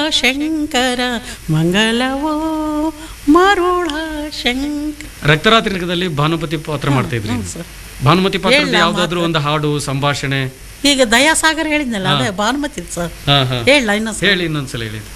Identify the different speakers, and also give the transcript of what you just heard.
Speaker 1: ಶಂಕರ ಮಂಗಲವೋ ಮರುಳ ಶಂಕರ.
Speaker 2: ರಕ್ತರಾತ್ರಿಕದಲ್ಲಿ ಭಾನುಮತಿ ಪಾತ್ರ ಮಾಡ್ತಾ ಇದ್ರಿ. ಭಾನುಮತಿ ಪಾತ್ರ ಯಾವ್ದಾದ್ರು ಒಂದು ಹಾಡು ಸಂಭಾಷಣೆ?
Speaker 1: ಈಗ ದಯಾಸಾಗರ್ ಹೇಳಿದ್ನಲ್ಲ, ಅದೇ ಭಾನುಮತಿ ಸರ್.
Speaker 2: ಹಾ ಹಾ
Speaker 1: ಹೇಳ ಇನ್ನೊಂದು
Speaker 2: ಹೇಳಿ, ಇನ್ನೊಂದ್ಸಲ ಹೇಳಿ.